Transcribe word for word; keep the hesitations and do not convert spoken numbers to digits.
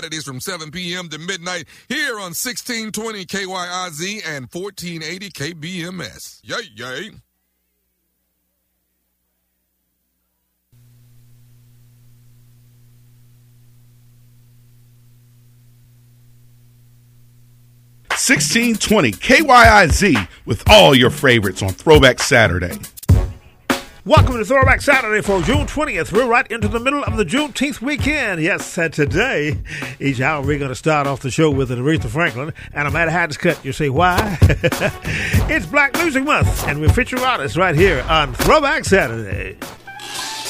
Saturdays from seven p.m. to midnight here on sixteen twenty K Y I Z and fourteen eighty K B M S. Yay, yay. sixteen twenty K Y I Z with all your favorites on Throwback Saturday. Welcome to Throwback Saturday for June twentieth. We're right into the middle of the Juneteenth weekend. Yes, uh, today, each hour we're going to start off the show with an Aretha Franklin and a Matt Haddis cut. You say, why? It's Black Music Month, and we're featuring artists right here on Throwback Saturday.